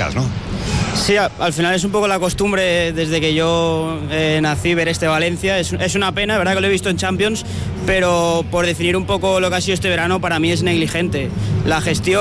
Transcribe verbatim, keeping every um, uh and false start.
ganas, ¿no? Sí, al final es un poco la costumbre desde que yo eh, nací ver este Valencia. Es, es una pena, verdad que lo he visto en Champions, pero por definir un poco lo que ha sido este verano, para mí es negligente. La gestión